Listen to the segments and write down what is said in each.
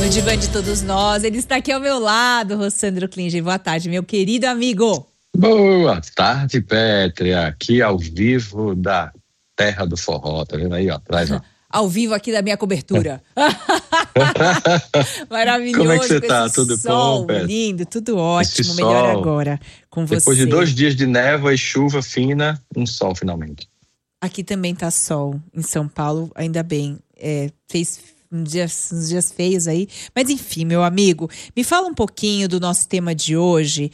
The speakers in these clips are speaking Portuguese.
No Divã de Todos Nós, ele está aqui ao meu lado, Rossandro Klinger. Boa tarde, meu querido amigo. Boa tarde, Pétria. Aqui ao vivo da Terra do Forró, tá vendo aí, ó, atrás, ó. Ao vivo aqui da minha cobertura. Maravilhoso. Como é que você tá? Esse Tudo sol bom, Pétria? lindo, tudo ótimo. Esse Melhor sol, agora com você. depois de 2 dias de névoa e chuva fina, um sol finalmente. Aqui também tá sol, em São Paulo, ainda bem. Fez uns dias feios aí. Mas enfim, meu amigo, me fala um pouquinho do nosso tema de hoje.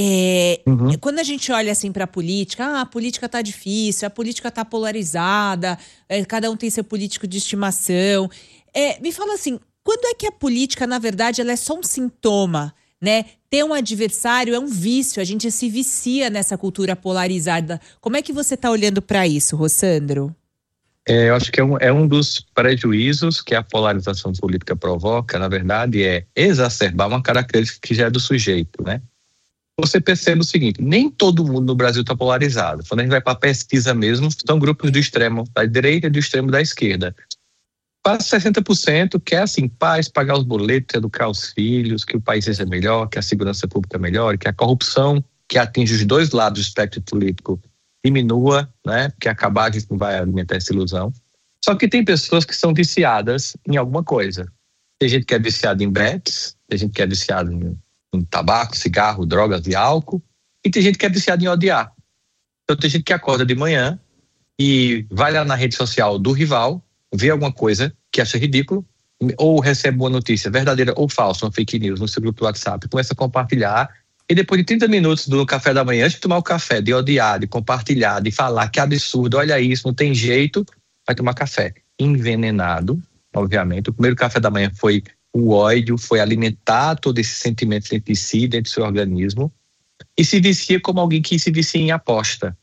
Quando a gente olha assim para a política tá difícil, a política tá polarizada, cada um tem seu político de estimação. Me fala assim, quando é que a política, na verdade, ela é só um sintoma, né? Ter um adversário é um vício, a gente se vicia nessa cultura polarizada. Como é que você tá olhando para isso, Rossandro? Eu acho que é um dos prejuízos que a polarização política provoca, na verdade, é exacerbar uma característica que já é do sujeito, né? Você percebe o seguinte, nem todo mundo no Brasil está polarizado. Quando a gente vai para a pesquisa mesmo, são grupos do extremo da direita e do extremo da esquerda. Quase 60% quer, assim, paz, pagar os boletos, educar os filhos, que o país seja melhor, que a segurança pública melhore, que a corrupção que atinge os dois lados do espectro político diminua, né? Porque acabar a gente não vai alimentar essa ilusão. Só que tem pessoas que são viciadas em alguma coisa. Tem gente que é viciada em bets, tem gente que é viciada em tabaco, cigarro, drogas e álcool, e tem gente que é viciada em odiar. Então tem gente que acorda de manhã e vai lá na rede social do rival, vê alguma coisa que acha ridículo, ou recebe uma notícia verdadeira ou falsa, uma fake news no seu grupo do WhatsApp, começa a compartilhar. E depois de 30 minutos do café da manhã, antes de tomar o café, de odiar, de compartilhar, de falar que absurdo, olha isso, não tem jeito, vai tomar café envenenado, obviamente. O primeiro café da manhã foi o ódio, foi alimentar todo esse sentimento dentro de si, dentro do seu organismo, e se vicia como alguém que se vicia em aposta.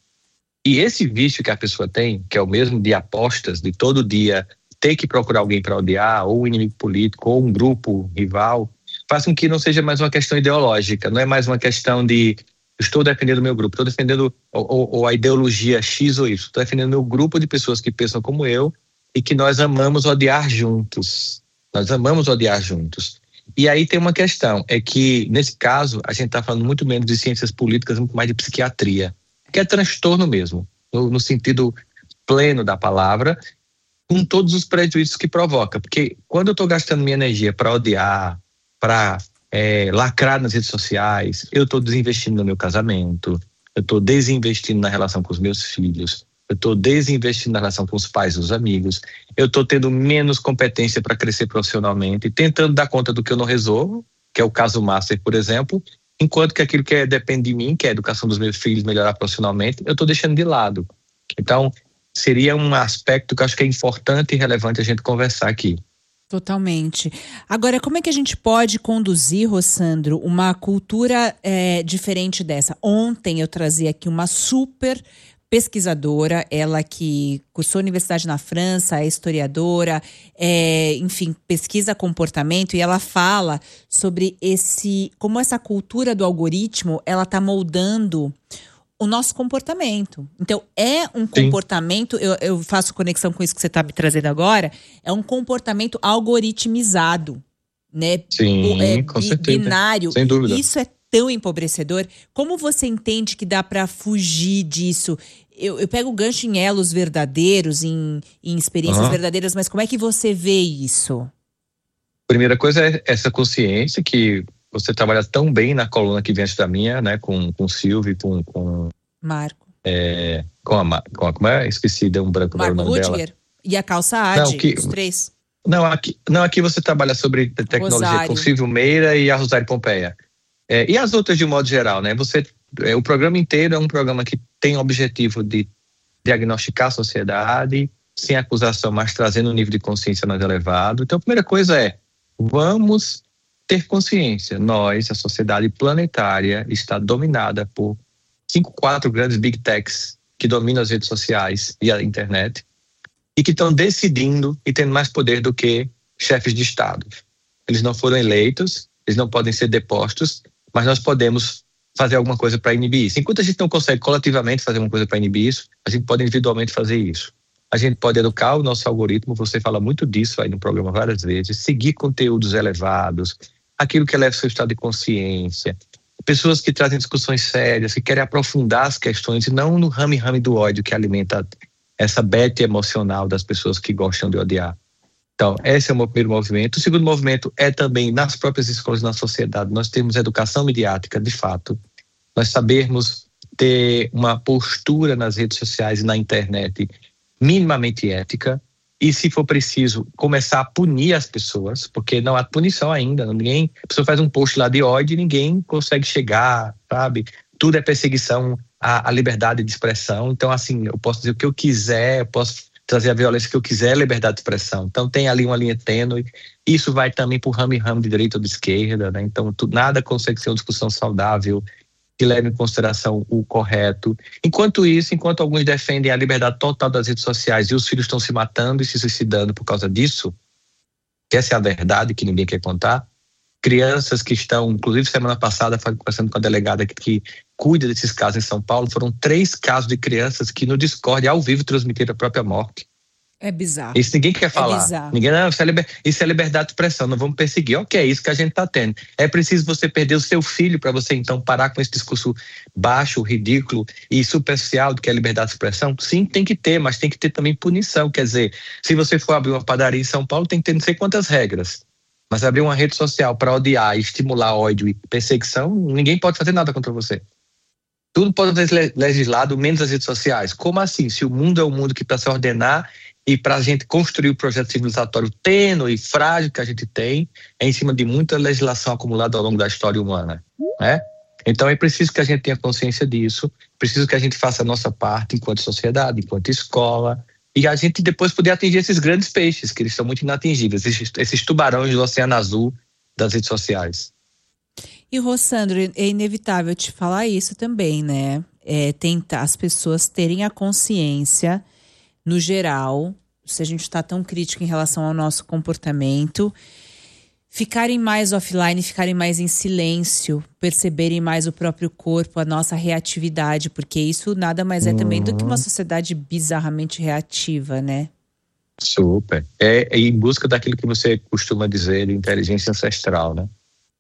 E esse vício que a pessoa tem, que é o mesmo de apostas, de todo dia ter que procurar alguém para odiar, ou um inimigo político, ou um grupo rival, faz com que não seja mais uma questão ideológica, não é mais uma questão de estou defendendo o meu grupo, estou defendendo ou a ideologia X ou Y, estou defendendo o meu grupo de pessoas que pensam como eu e que nós amamos odiar juntos. Nós amamos odiar juntos. E aí tem uma questão, é que nesse caso a gente está falando muito menos de ciências políticas, muito mais de psiquiatria, que é transtorno mesmo, no sentido pleno da palavra, com todos os prejuízos que provoca. Porque quando eu estou gastando minha energia para odiar, para lacrar nas redes sociais, eu estou desinvestindo no meu casamento, eu estou desinvestindo na relação com os meus filhos, eu estou desinvestindo na relação com os pais e os amigos, eu estou tendo menos competência para crescer profissionalmente, tentando dar conta do que eu não resolvo, que é o caso Master, por exemplo, enquanto que aquilo que depende de mim, que é a educação dos meus filhos, melhorar profissionalmente, eu estou deixando de lado. Então, seria um aspecto que eu acho que é importante e relevante a gente conversar aqui. Totalmente. Agora, como é que a gente pode conduzir, Rossandro, uma cultura diferente dessa? Ontem eu trazia aqui uma super pesquisadora, ela que cursou universidade na França, é historiadora, enfim, pesquisa comportamento, e ela fala sobre como essa cultura do algoritmo, ela está moldando o nosso comportamento. Então, é um comportamento, eu faço conexão com isso que você está me trazendo agora, é um comportamento algoritmizado, né? Sim, com certeza. Binário. Sem dúvida. Isso é tão empobrecedor. Como você entende que dá para fugir disso? Eu pego o gancho em elos verdadeiros, em experiências verdadeiras, mas como é que você vê isso? Primeira coisa é essa consciência que você trabalha tão bem na coluna que vem antes da minha, né, com o Silvio e com Marco. Como é? Esqueci, deu um branco no nome dela. E a calça AD, os três. Não, aqui você trabalha sobre tecnologia Rosário. com Silvio Meira e a Rosário Pompeia. E as outras de um modo geral, né? O programa inteiro é um programa que tem o objetivo de diagnosticar a sociedade, sem acusação, mas trazendo um nível de consciência mais elevado. Então, a primeira coisa é, vamos ter consciência. Nós, a sociedade planetária, está dominada por 4 grandes big techs que dominam as redes sociais e a internet e que estão decidindo e tendo mais poder do que chefes de Estado. Eles não foram eleitos, eles não podem ser depostos, mas nós podemos fazer alguma coisa para inibir isso. Enquanto a gente não consegue coletivamente fazer uma coisa para inibir isso, a gente pode individualmente fazer isso. A gente pode educar o nosso algoritmo, você fala muito disso aí no programa várias vezes, seguir conteúdos elevados, aquilo que eleva o seu estado de consciência, pessoas que trazem discussões sérias, que querem aprofundar as questões e não no rame-rame do ódio que alimenta essa beta emocional das pessoas que gostam de odiar. Então, esse é o meu primeiro movimento. O segundo movimento é também nas próprias escolas, na sociedade. Nós temos educação midiática, de fato. Nós sabermos ter uma postura nas redes sociais e na internet minimamente ética, e se for preciso, começar a punir as pessoas, porque não há punição ainda, a pessoa faz um post lá de ódio e ninguém consegue chegar, sabe? Tudo é perseguição à liberdade de expressão. Então, assim, eu posso dizer o que eu quiser, eu posso trazer a violência que eu quiser, liberdade de expressão. Então, tem ali uma linha tênue. Isso vai também para o ramo de direita ou de esquerda, né? Então, nada consegue ser uma discussão saudável que leve em consideração o correto. Enquanto isso, enquanto alguns defendem a liberdade total das redes sociais e os filhos estão se matando e se suicidando por causa disso, que essa é a verdade que ninguém quer contar, crianças que estão, inclusive semana passada, conversando com a delegada que cuida desses casos em São Paulo, foram 3 casos de crianças que no Discord, ao vivo, transmitiram a própria morte. É bizarro. Isso ninguém quer falar. Bizarro. Ninguém, não, isso é liberdade de expressão, não vamos perseguir. Ok, é isso que a gente está tendo. É preciso você perder o seu filho para você então parar com esse discurso baixo, ridículo e superficial do que é liberdade de expressão? Sim, tem que ter, mas tem que ter também punição. Quer dizer, se você for abrir uma padaria em São Paulo, tem que ter não sei quantas regras. Mas abrir uma rede social para odiar, estimular ódio e perseguição, ninguém pode fazer nada contra você. Tudo pode ser legislado, menos as redes sociais. Como assim? Se o mundo é um mundo que para se ordenar e para a gente construir o projeto civilizatório tênue e frágil que a gente tem, é em cima de muita legislação acumulada ao longo da história humana, né? Então é preciso que a gente tenha consciência disso, preciso que a gente faça a nossa parte enquanto sociedade, enquanto escola, e a gente depois poder atingir esses grandes peixes, que eles são muito inatingíveis, esses tubarões do Oceano Azul das redes sociais. E, Rossandro, é inevitável te falar isso também, né? Tentar as pessoas terem a consciência, no geral, se a gente está tão crítico em relação ao nosso comportamento, ficarem mais offline, ficarem mais em silêncio, perceberem mais o próprio corpo, a nossa reatividade, porque isso nada mais é também do que uma sociedade bizarramente reativa, né? Super. É em busca daquilo que você costuma dizer de inteligência ancestral, né?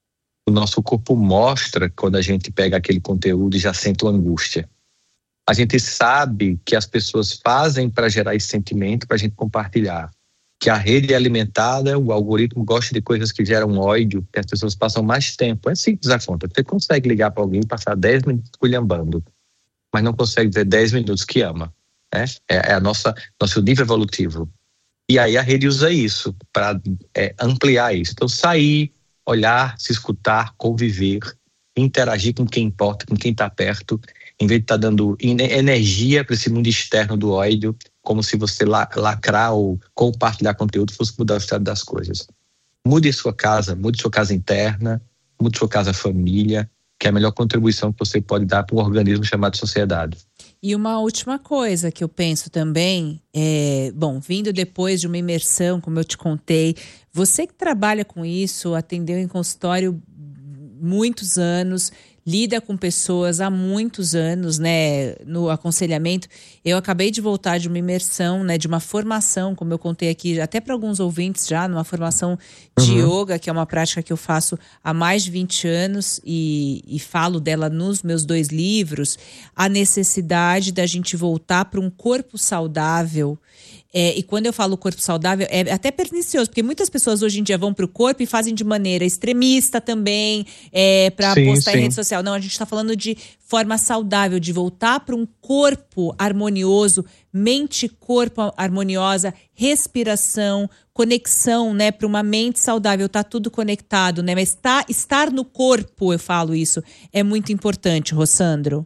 O nosso corpo mostra quando a gente pega aquele conteúdo e já sente uma angústia. A gente sabe que as pessoas fazem para gerar esse sentimento, para a gente compartilhar. Que a rede é alimentada, o algoritmo gosta de coisas que geram ódio, que as pessoas passam mais tempo. É simples a conta. Você consegue ligar para alguém e passar 10 minutos culhambando, mas não consegue dizer 10 minutos que ama. Né? É nosso nível evolutivo. E aí a rede usa isso para ampliar isso. Então, sair, olhar, se escutar, conviver, interagir com quem importa, com quem está perto, em vez de estar dando energia para esse mundo externo do ódio, como se você lacrar ou compartilhar conteúdo fosse mudar o estado das coisas. Mude sua casa interna, mude sua casa família, que é a melhor contribuição que você pode dar para um organismo chamado sociedade. E uma última coisa que eu penso também vindo depois de uma imersão, como eu te contei, você que trabalha com isso, atendeu em consultório muitos anos, lida com pessoas há muitos anos, né, no aconselhamento. Eu acabei de voltar de uma imersão, né, de uma formação, como eu contei aqui, até para alguns ouvintes já, numa formação de yoga, que é uma prática que eu faço há mais de 20 anos e falo dela nos meus 2 livros, a necessidade da gente voltar para um corpo saudável. E quando eu falo corpo saudável, é até pernicioso, porque muitas pessoas hoje em dia vão para o corpo e fazem de maneira extremista também, para postar em rede social. Não, a gente está falando de forma saudável, de voltar para um corpo harmonioso, mente-corpo harmoniosa, respiração, conexão, né, para uma mente saudável, tá tudo conectado, né? Mas estar no corpo, eu falo isso, é muito importante, Rossandro.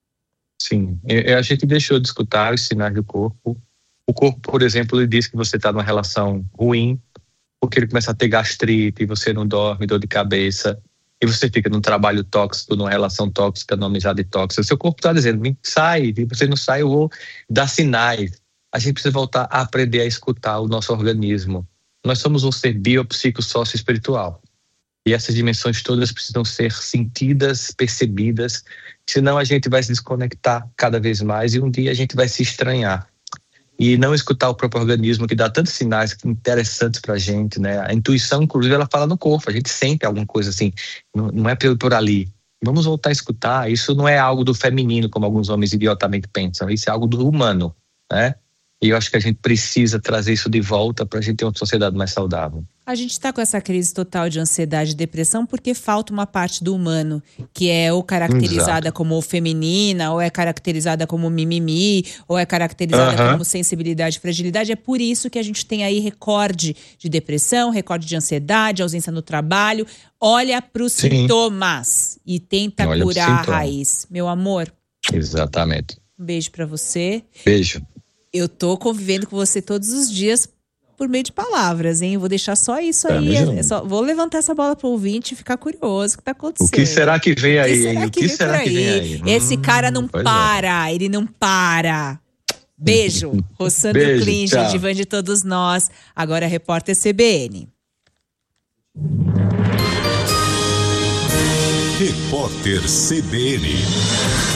Sim, a gente deixou de escutar os sinais do corpo. O corpo, por exemplo, ele diz que você está numa relação ruim, porque ele começa a ter gastrite, você não dorme, dor de cabeça, e você fica num trabalho tóxico, numa relação tóxica, numa amizade tóxica. O seu corpo está dizendo, sai, e você não sai, eu vou dar sinais. A gente precisa voltar a aprender a escutar o nosso organismo. Nós somos um ser biopsico sócio-espiritual. E essas dimensões todas precisam ser sentidas, percebidas, senão a gente vai se desconectar cada vez mais e um dia a gente vai se estranhar. e não escutar o próprio organismo, que dá tantos sinais interessantes pra gente, né? A intuição, inclusive, ela fala no corpo, a gente sente alguma coisa assim, não é por ali. Vamos voltar a escutar, isso não é algo do feminino, como alguns homens idiotamente pensam, isso é algo do humano, né? E eu acho que a gente precisa trazer isso de volta pra gente ter uma sociedade mais saudável. A gente está com essa crise total de ansiedade e depressão porque falta uma parte do humano, que é ou caracterizada como feminina, ou é caracterizada como mimimi, ou é caracterizada como sensibilidade e fragilidade. É por isso que a gente tem aí recorde de depressão, recorde de ansiedade, ausência no trabalho. Olha para os sintomas e tenta curar a raiz. Meu amor. Exatamente. Um beijo para você. Beijo. Eu tô convivendo com você todos os dias por meio de palavras, hein? Eu vou deixar só isso aí. Vou levantar essa bola pro ouvinte e ficar curioso o que tá acontecendo. O que será que vem aí, hein? O que será que vem aí? Esse cara não para, ele não para. Beijo. Rossandro Klinger, divã de todos nós. Agora repórter CBN. Repórter CBN.